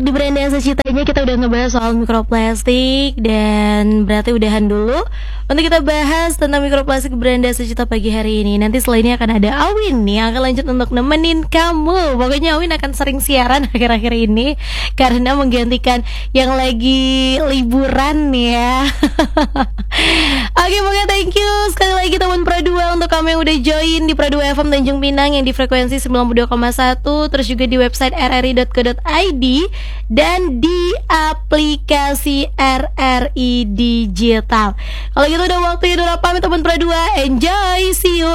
di Beranda Secitanya kita udah ngebahas soal mikroplastik. Dan berarti udahan dulu untuk kita bahas tentang mikroplastik Beranda Secita pagi hari ini. Nanti setelah ini akan ada Awin nih yang akan lanjut untuk nemenin kamu. Pokoknya Awin akan sering siaran akhir-akhir ini karena menggantikan yang lagi liburan ya. Oke, pokoknya thank you sekali lagi teman Pro 2 untuk kamu yang udah join di Pro 2 FM Tanjung Pinang yang di frekuensi 92,1, terus juga di website rri.co.id dan di aplikasi RRI Digital. Kalau gitu udah waktunya udah pamit teman Pro 2. Enjoy, see you